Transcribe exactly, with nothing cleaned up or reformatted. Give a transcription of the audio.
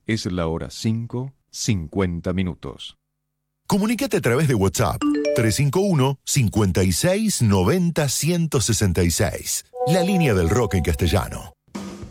Es la hora cinco, cincuenta minutos. Comunícate a través de WhatsApp tres cinco uno, cinco seis, nueve cero, uno seis seis. La línea del rock en castellano.